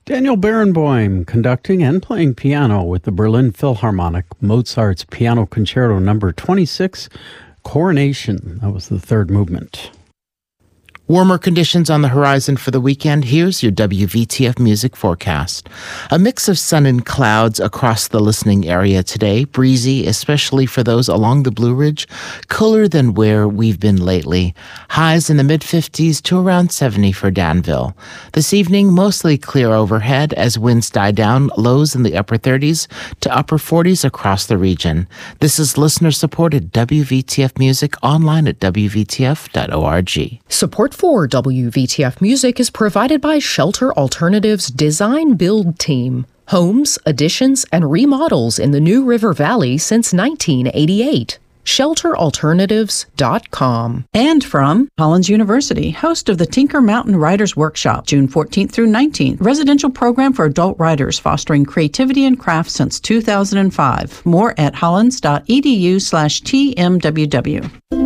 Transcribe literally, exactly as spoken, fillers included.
Daniel Barenboim conducting and playing piano with the Berlin Philharmonic, Mozart's Piano Concerto number twenty-six, Coronation. That was the third movement. Warmer conditions on the horizon for the weekend. Here's your W V T F music forecast. A mix of sun and clouds across the listening area today. Breezy, especially for those along the Blue Ridge. Cooler than where we've been lately. Highs in the mid-fifties to around seventy for Danville. This evening, mostly clear overhead as winds die down. Lows in the upper thirties to upper forties across the region. This is listener-supported W V T F music online at w v t f dot org. Support for W V T F Music is provided by Shelter Alternatives Design Build Team. Homes, additions, and remodels in the New River Valley since nineteen eighty-eight. shelter alternatives dot com. And from Hollins University, host of the Tinker Mountain Writers Workshop, June fourteenth through nineteenth, residential program for adult writers fostering creativity and craft since two thousand five. More at hollins dot e d u slash t m w w.